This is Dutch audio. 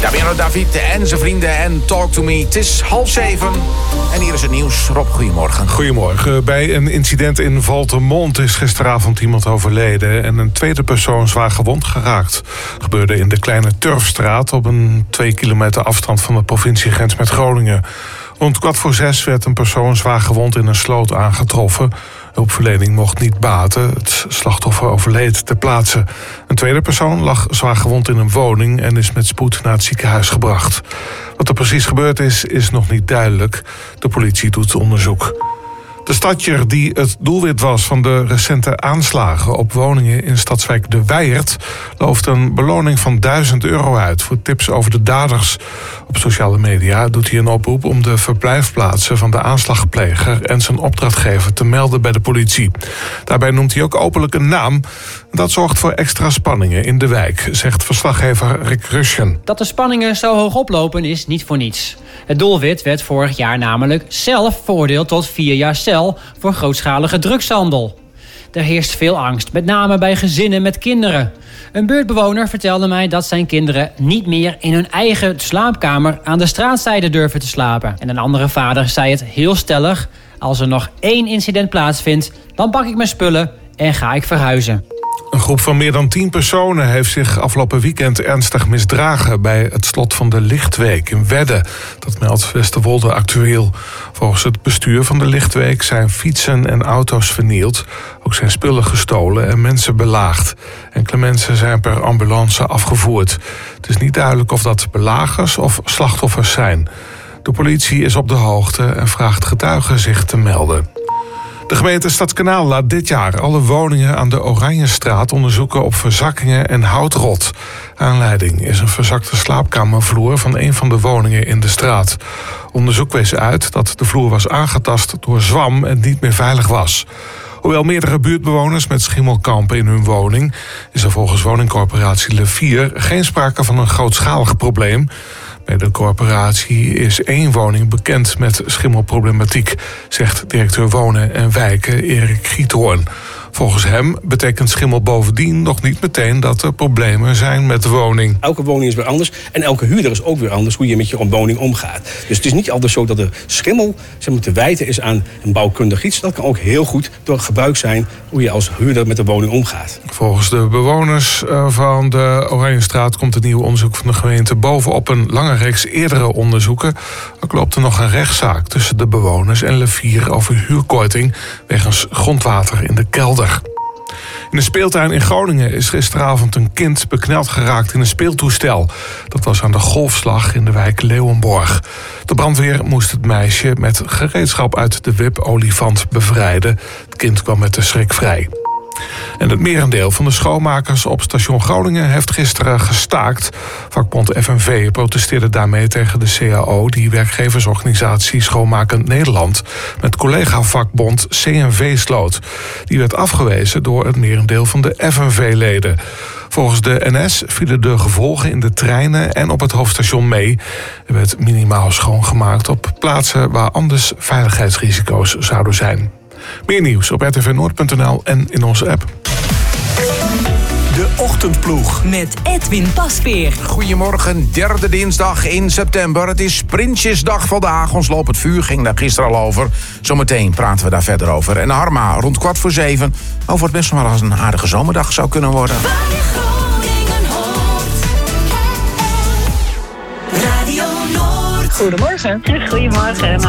Damiano David en zijn vrienden en Talk to Me. Het is 6:30 en hier is het nieuws. Rob, goedemorgen. Goedemorgen. Bij een incident in Valthermond is gisteravond iemand overleden en een tweede persoon zwaar gewond geraakt. Het gebeurde in de Kleine Turfstraat op een 2 kilometer afstand van de provinciegrens met Groningen. Rond 5:15 werd een persoon zwaar gewond in een sloot aangetroffen. Hulpverlening mocht niet baten. Het slachtoffer overleed ter plaatse. Een tweede persoon lag zwaar gewond in een woning en is met spoed naar het ziekenhuis gebracht. Wat er precies gebeurd is nog niet duidelijk. De politie doet onderzoek. De stadjer die het doelwit was van de recente aanslagen op woningen in stadswijk De Wijert looft een beloning van €1000 uit voor tips over de daders. Op sociale media doet hij een oproep om de verblijfplaatsen van de aanslagpleger en zijn opdrachtgever te melden bij de politie. Daarbij noemt hij ook openlijk een naam. Dat zorgt voor extra spanningen in de wijk, zegt verslaggever Rick Rushen. Dat de spanningen zo hoog oplopen is niet voor niets. Het doelwit werd vorig jaar namelijk zelf veroordeeld tot 4 jaar cel voor grootschalige drugshandel. Er heerst veel angst, met name bij gezinnen met kinderen. Een buurtbewoner vertelde mij dat zijn kinderen niet meer in hun eigen slaapkamer aan de straatzijde durven te slapen. En een andere vader zei het heel stellig: als er nog 1 incident plaatsvindt, dan pak ik mijn spullen en ga ik verhuizen. Een groep van meer dan 10 personen heeft zich afgelopen weekend ernstig misdragen bij het slot van de Lichtweek in Wedde. Dat meldt Westerwolde Actueel. Volgens het bestuur van de Lichtweek zijn fietsen en auto's vernield. Ook zijn spullen gestolen en mensen belaagd. Enkele mensen zijn per ambulance afgevoerd. Het is niet duidelijk of dat belagers of slachtoffers zijn. De politie is op de hoogte en vraagt getuigen zich te melden. De gemeente Stadskanaal laat dit jaar alle woningen aan de Oranjestraat onderzoeken op verzakkingen en houtrot. Aanleiding is een verzakte slaapkamervloer van een van de woningen in de straat. Onderzoek wees uit dat de vloer was aangetast door zwam en niet meer veilig was. Hoewel meerdere buurtbewoners met schimmel kampen in hun woning, is er volgens woningcorporatie Le Vier geen sprake van een grootschalig probleem. Bij de corporatie is 1 woning bekend met schimmelproblematiek, zegt directeur Wonen en Wijken Erik Giethoorn. Volgens hem betekent schimmel bovendien nog niet meteen dat er problemen zijn met de woning. Elke woning is weer anders en elke huurder is ook weer anders hoe je met je woning omgaat. Dus het is niet altijd zo dat de schimmel te wijten is aan een bouwkundig iets. Dat kan ook heel goed door gebruik zijn hoe je als huurder met de woning omgaat. Volgens de bewoners van de Oranjestraat komt het nieuwe onderzoek van de gemeente bovenop een lange reeks eerdere onderzoeken. Ook loopt er nog een rechtszaak tussen de bewoners en Le Vier over huurkorting wegens grondwater in de kelder. In een speeltuin in Groningen is gisteravond een kind bekneld geraakt in een speeltoestel. Dat was aan de Golfslag in de wijk Leeuwenborg. De brandweer moest het meisje met gereedschap uit de WIP-olifant bevrijden. Het kind kwam met de schrik vrij. En het merendeel van de schoonmakers op station Groningen heeft gisteren gestaakt. Vakbond FNV protesteerde daarmee tegen de CAO, die werkgeversorganisatie Schoonmakend Nederland, met collega-vakbond CNV sloot. Die werd afgewezen door het merendeel van de FNV-leden. Volgens de NS vielen de gevolgen in de treinen en op het hoofdstation mee. Er werd minimaal schoongemaakt op plaatsen waar anders veiligheidsrisico's zouden zijn. Meer nieuws op rtvnoord.nl en in onze app. De Ochtendploeg. Met Edwin Pasveer. Goedemorgen, 3e dinsdag in september. Het is Prinsjesdag vandaag. Ons lopend vuur ging daar gisteren al over. Zometeen praten we daar verder over. En Harma rond 6:15 over het best wel eens een aardige zomerdag zou kunnen worden. Radio Noord. Goedemorgen. Goedemorgen.